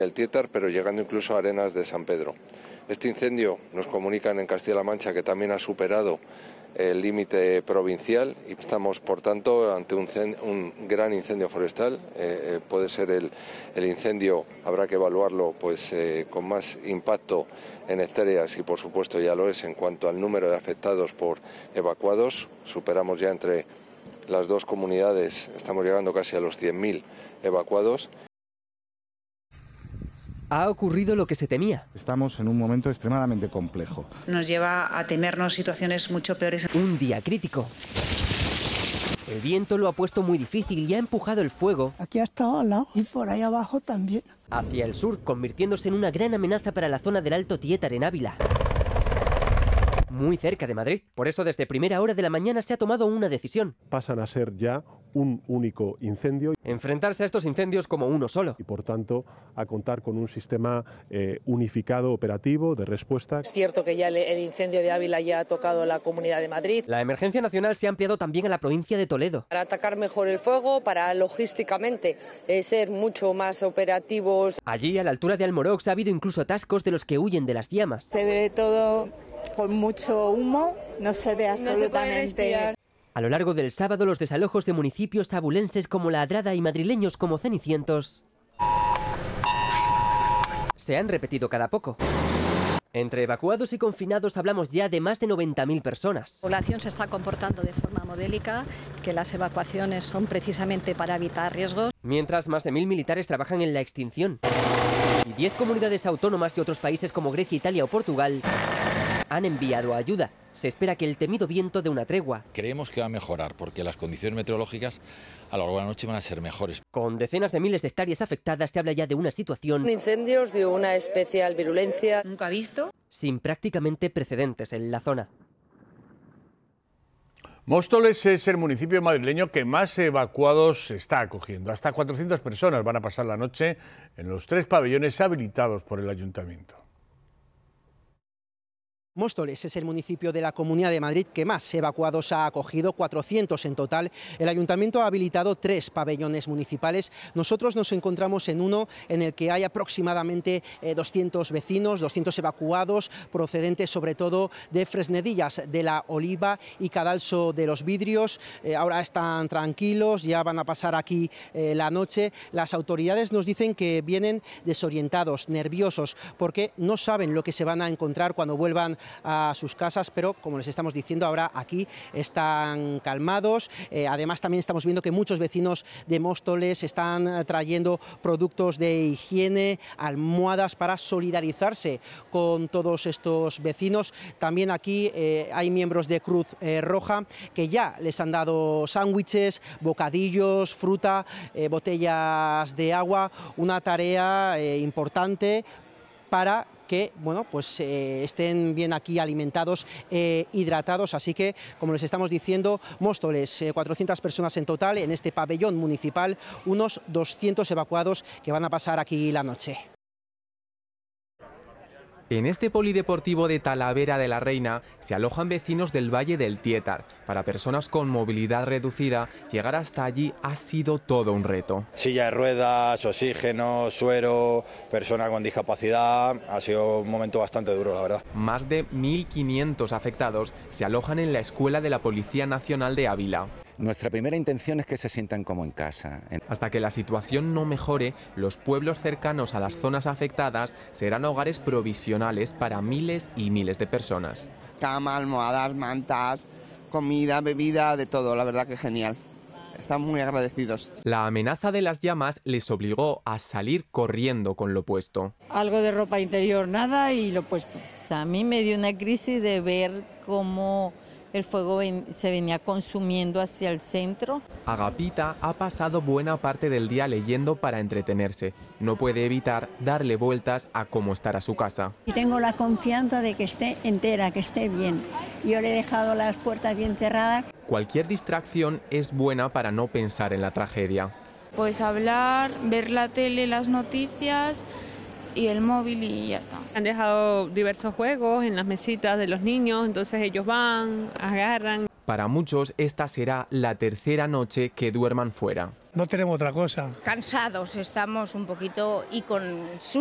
el Tietar, pero llegando incluso a Arenas de San Pedro. Este incendio, nos comunican en Castilla-La Mancha, que también ha superado el límite provincial y estamos, por tanto, ante un gran incendio forestal. Puede ser el incendio, habrá que evaluarlo pues con más impacto en hectáreas y, por supuesto, ya lo es en cuanto al número de afectados por evacuados. Superamos ya entre las dos comunidades, estamos llegando casi a los 100.000 evacuados. Ha ocurrido lo que se temía. Estamos en un momento extremadamente complejo. Nos lleva a temernos situaciones mucho peores. Un día crítico. El viento lo ha puesto muy difícil y ha empujado el fuego. Aquí ha estado al lado y por ahí abajo también. Hacia el sur, convirtiéndose en una gran amenaza para la zona del Alto Tietar en Ávila. Muy cerca de Madrid. Por eso desde primera hora de la mañana se ha tomado una decisión. Pasan a ser ya un único incendio. Enfrentarse a estos incendios como uno solo. Y por tanto a contar con un sistema unificado operativo de respuesta. Es cierto que ya el incendio de Ávila ya ha tocado la Comunidad de Madrid. La emergencia nacional se ha ampliado también a la provincia de Toledo. Para atacar mejor el fuego, para logísticamente ser mucho más operativos. Allí, a la altura de Almorox, ha habido incluso atascos de los que huyen de las llamas. Se ve todo con mucho humo, no se ve absolutamente. A lo largo del sábado, los desalojos de municipios abulenses como La Adrada y madrileños como Cenicientos se han repetido cada poco. Entre evacuados y confinados hablamos ya de más de 90.000 personas. La población se está comportando de forma modélica, que las evacuaciones son precisamente para evitar riesgos. Mientras más de 1.000 militares trabajan en la extinción. Y 10 comunidades autónomas y otros países como Grecia, Italia o Portugal han enviado ayuda. Se espera que el temido viento dé una tregua. Creemos que va a mejorar porque las condiciones meteorológicas a lo largo de la noche van a ser mejores. Con decenas de miles de hectáreas afectadas, se habla ya de una situación... Incendios de una especial virulencia. ¿Nunca visto? Sin prácticamente precedentes en la zona. Móstoles es el municipio madrileño que más evacuados está acogiendo. Hasta 400 personas van a pasar la noche en los 3 pabellones habilitados por el ayuntamiento. Móstoles es el municipio de la Comunidad de Madrid que más evacuados ha acogido, 400 en total. El ayuntamiento ha habilitado 3 pabellones municipales. Nosotros nos encontramos en uno en el que hay aproximadamente 200 vecinos, 200 evacuados, procedentes sobre todo de Fresnedillas de la Oliva y Cadalso de los Vidrios. Ahora están tranquilos, ya van a pasar aquí la noche. Las autoridades nos dicen que vienen desorientados, nerviosos, porque no saben lo que se van a encontrar cuando vuelvan a sus casas, pero como les estamos diciendo ahora aquí están calmados. Además también estamos viendo que muchos vecinos de Móstoles están trayendo productos de higiene, almohadas para solidarizarse con todos estos vecinos. También aquí hay miembros de Cruz Roja que ya les han dado sándwiches, bocadillos, fruta, botellas de agua, una tarea importante para que estén bien aquí alimentados, hidratados. Así que, como les estamos diciendo, Móstoles, 400 personas en total en este pabellón municipal, unos 200 evacuados que van a pasar aquí la noche. En este polideportivo de Talavera de la Reina se alojan vecinos del Valle del Tietar. Para personas con movilidad reducida, llegar hasta allí ha sido todo un reto. Silla de ruedas, oxígeno, suero, persona con discapacidad, ha sido un momento bastante duro, la verdad. Más de 1.500 afectados se alojan en la Escuela de la Policía Nacional de Ávila. Nuestra primera intención es que se sientan como en casa. Hasta que la situación no mejore, los pueblos cercanos a las zonas afectadas serán hogares provisionales para miles y miles de personas. Cama, almohadas, mantas, comida, bebida, de todo, la verdad que genial. Estamos muy agradecidos. La amenaza de las llamas les obligó a salir corriendo con lo puesto. Algo de ropa interior, nada, y lo puesto. A mí me dio una crisis de ver cómo el fuego se venía consumiendo hacia el centro. Agapita ha pasado buena parte del día leyendo para entretenerse. No puede evitar darle vueltas a cómo estará su casa. Y tengo la confianza de que esté entera, que esté bien. Yo le he dejado las puertas bien cerradas. Cualquier distracción es buena para no pensar en la tragedia. Pues hablar, ver la tele, las noticias y el móvil y ya está. Han dejado diversos juegos en las mesitas de los niños, entonces ellos van, agarran. Para muchos, esta será la tercera noche que duerman fuera. No tenemos otra cosa. Cansados estamos un poquito y con